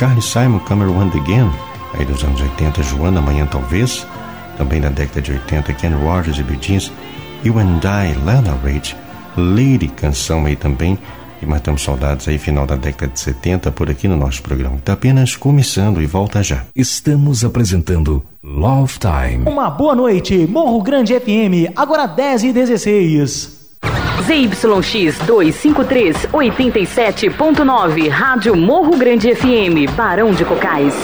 Carly Simon, Come Around Again, aí dos anos 80, Joana, Amanhã Talvez, também da década de 80, Ken Rogers e Bee Gees, You and I, Lana Rage, Lady, canção aí também, e matamos saudades aí, final da década de 70, por aqui no nosso programa. Está apenas começando e volta já. Estamos apresentando Love Time. Uma boa noite, Morro Grande FM, agora 10h16. ZYX 253, 87.9, Rádio Morro Grande FM, Barão de Cocais.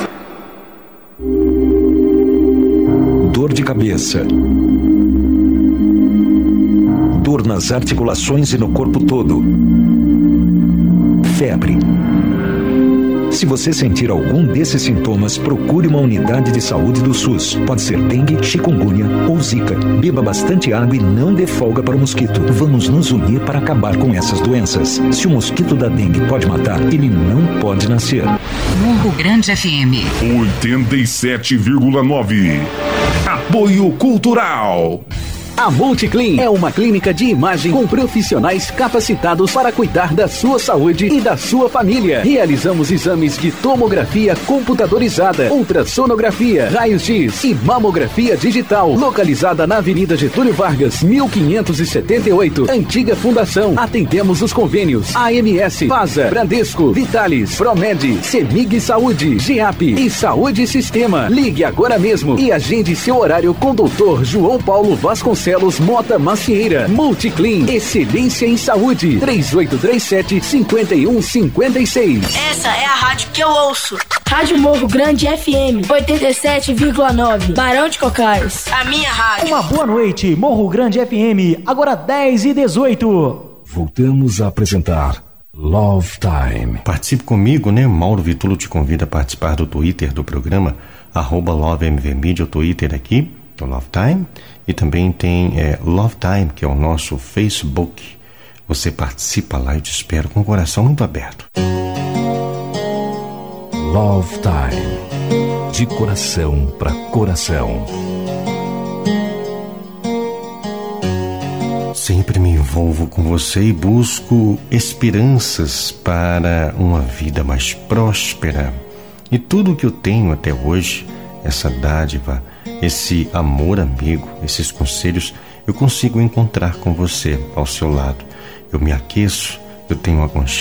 Dor de cabeça. Dor nas articulações e no corpo todo. Febre. Se você sentir algum desses sintomas, procure uma unidade de saúde do SUS. Pode ser dengue, chikungunya ou zika. Beba bastante água e não dê folga para o mosquito. Vamos nos unir para acabar com essas doenças. Se o mosquito da dengue pode matar, ele não pode nascer. Morro Grande FM 87,9. Apoio Cultural. A Multiclean é uma clínica de imagem com profissionais capacitados para cuidar da sua saúde e da sua família. Realizamos exames de tomografia computadorizada, ultrassonografia, raios-x e mamografia digital. Localizada na Avenida Getúlio Vargas, 1578, Antiga Fundação. Atendemos os convênios AMS, Pasa, Bradesco, Vitalis, Promed, Semig Saúde, GEAP e Saúde Sistema. Ligue agora mesmo e agende seu horário com o Dr. João Paulo Vasconcelos Mota Macieira. Multiclean, excelência em saúde. 3837-5156. Essa é a rádio que eu ouço. Rádio Morro Grande FM 87,9, Barão de Cocais. A minha rádio. Uma boa noite, Morro Grande FM, agora 10h18. Voltamos a apresentar Love Time. Participe comigo, né? Mauro Vitulo te convida a participar do Twitter do programa, @LoveMVMedia, o Twitter aqui, do Love Time. E também tem Love Time, que é o nosso Facebook. Você participa lá, eu te espero com o coração muito aberto. Love Time. De coração para coração. Sempre me envolvo com você e busco esperanças para uma vida mais próspera. E tudo que eu tenho até hoje, essa dádiva, esse amor amigo, esses conselhos, eu consigo encontrar com você ao seu lado. Eu me aqueço, eu tenho um aconchego.